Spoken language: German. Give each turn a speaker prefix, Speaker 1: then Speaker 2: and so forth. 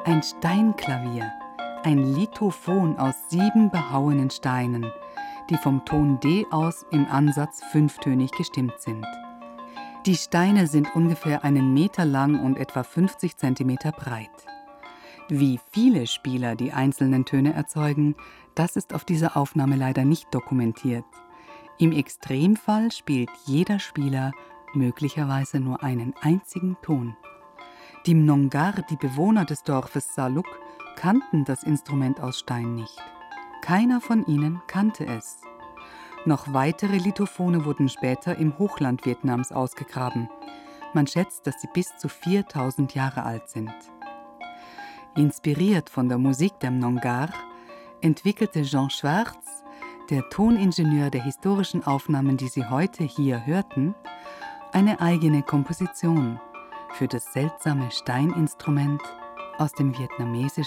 Speaker 1: Ein Steinklavier, ein Lithophon aus 7 behauenen Steinen, die vom Ton D aus im Ansatz 5-tönig gestimmt sind. Die Steine sind ungefähr 1 Meter lang und etwa 50 Zentimeter breit. Wie viele Spieler die einzelnen Töne erzeugen, das ist auf dieser Aufnahme leider nicht dokumentiert. Im Extremfall spielt jeder Spieler möglicherweise nur einen einzigen Ton. Die Mnongar, die Bewohner des Dorfes Saluk, kannten das Instrument aus Stein nicht. Keiner von ihnen kannte es. Noch weitere Lithophone wurden später im Hochland Vietnams ausgegraben. Man schätzt, dass sie bis zu 4000 Jahre alt sind. Inspiriert von der Musik der Mnongar entwickelte Jean Schwartz, der Toningenieur der historischen Aufnahmen, die Sie heute hier hörten, eine eigene Komposition für das seltsame Steininstrument aus dem vietnamesischen